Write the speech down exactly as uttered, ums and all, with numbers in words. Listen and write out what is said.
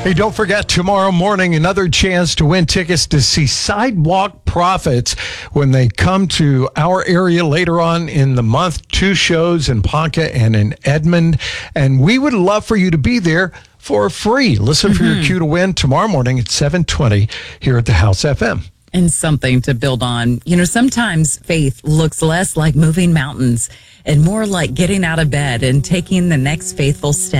Hey, don't forget tomorrow morning, another chance to win tickets to see Sidewalk Prophets when they come to our area later on in the month. Two shows in Ponca and in Edmond. And we would love for you to be there for free. Listen for your cue to win tomorrow morning at seven twenty here at the House F M. And something to build on. You know, sometimes faith looks less like moving mountains and more like getting out of bed and taking the next faithful step.